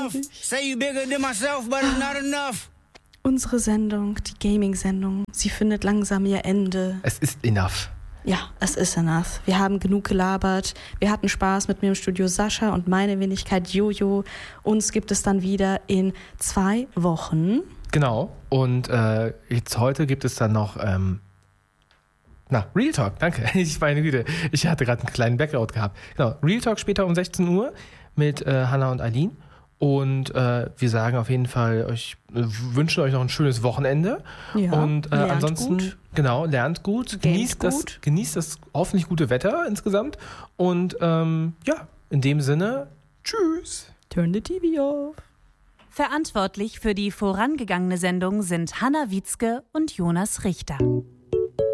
enough. Say you bigger than myself, but it's not enough. Unsere Sendung, die Gaming-Sendung, sie findet langsam ihr Ende. Es ist enough. Ja, es ist enough. Wir haben genug gelabert. Wir hatten Spaß mit mir im Studio Sascha und meine Wenigkeit Jojo. Uns gibt es dann wieder in 2 Wochen. Genau. Und jetzt heute gibt es dann noch Real Talk, danke. Ich meine Güte, ich hatte gerade einen kleinen Blackout gehabt. Genau, Real Talk später um 16 Uhr mit Hanna und Eileen. Und wir sagen auf jeden Fall, wünschen euch noch ein schönes Wochenende. Ja, und ansonsten, gut. Genau, lernt gut, genießt das hoffentlich gute Wetter insgesamt. Und in dem Sinne, tschüss. Turn the TV off. Verantwortlich für die vorangegangene Sendung sind Hanna Wietzke und Jonas Richter.